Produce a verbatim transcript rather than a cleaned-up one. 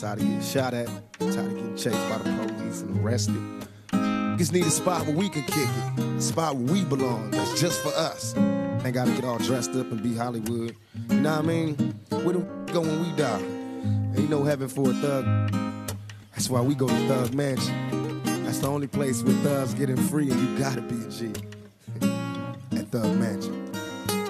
Tired of getting shot at, tired of getting chased by the police and arrested. Just need a spot where we can kick it, a spot where we belong, that's just for us. Ain't gotta get all dressed up and be Hollywood. You know what I mean? Where the go when we die? Ain't no heaven for a thug. That's why we go to Thug Mansion. That's the only place where thugs getting free, and you gotta be a G. At Thug Mansion.